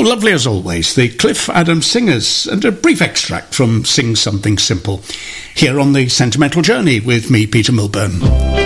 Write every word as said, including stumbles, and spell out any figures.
lovely as always, the Cliff Adams Singers, and a brief extract from Sing Something Simple, here on the Sentimental Journey with me, Peter Milburn.